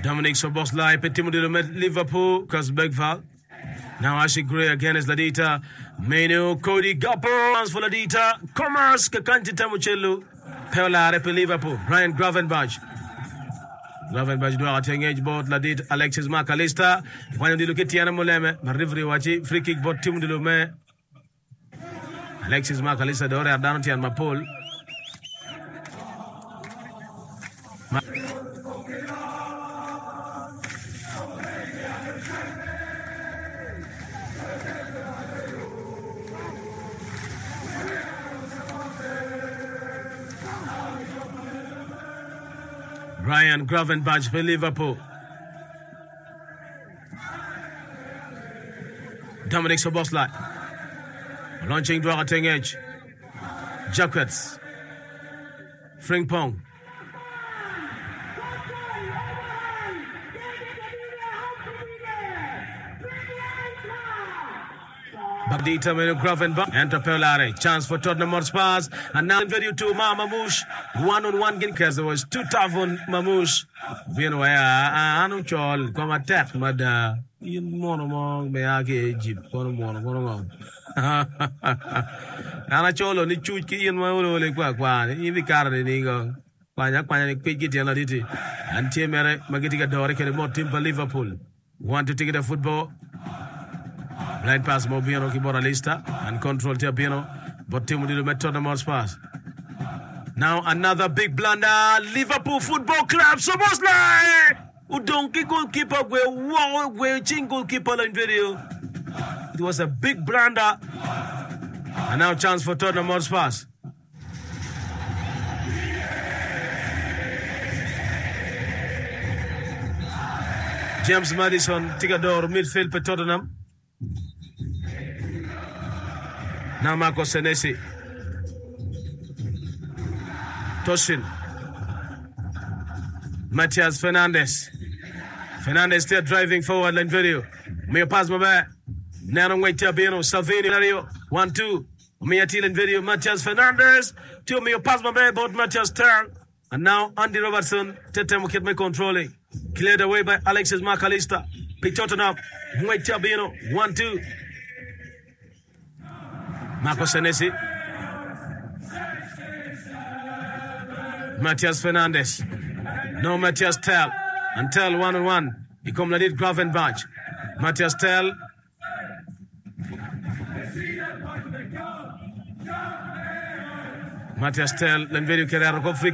Dominic Szoboszlai per Timo de Liverpool, Kosbergval. Now Ashley Gray again is Ladita. Menu, Cody Gappo for Ladita. Commerce, Kakanti Tamuchelu. Peolare per Liverpool. Ryan Gravenberch. Gravenberch doit atteindre bot Ladita. Alexis Mac Allister. Voyons de Lucetiana Moleme. Marivri Wachi. Free kick bot Timo de Lume. Alexis Mac Allister doit regarder un Mapol. Ryan Gravenberch for Liverpool. Dominic Szoboszlai. Launching Dwarateng edge. Jacquets. Frimpong. Bagdita Menu Gravenberch. Enter Peolare. Chance for Tottenham Hotspur. And now in video to Mamouche. One-on-one game because there was too tough on Mamouche. Bien where anu chol come attack mada in mono me ake jib mono ana cholo ni chuki in mo le kwa ni vikare ni go kwanya ni pigiti na diti antie mere magiti ga dore ke mo team for Liverpool want to take the football right pass mo Biano ki bora lista and control te Biano but team will met Tottenham Hotspur. Now another big blunder. Liverpool Football Club. Szoboszlai. Udonki goalkeeper. We ching goalkeeper in video. It was a big blunder. And now chance for Tottenham Hotspur. James Maddison, Tigador, midfield for Tottenham. Now Marco Senesi. Toshin. Matthias Fernandes. Fernandes still driving forward line video. May pass my back. Nano Waita Biano. Salvini. 1-2. May till in video. Matthias Fernandes. 2 may pass my back. Both Matthias Turn. And now Andy Robertson. Tete Mukit me controlling. Cleared away by Alexis Mac Allister. Tottenham. Waita Biano. 1-2. Marco Senesi. Matthias Fernandes. No Matthias Tell. And Tell 1-on-1. He come Ladit Gravenberch. Matthias Tell. Matthias Tell. Then very carrier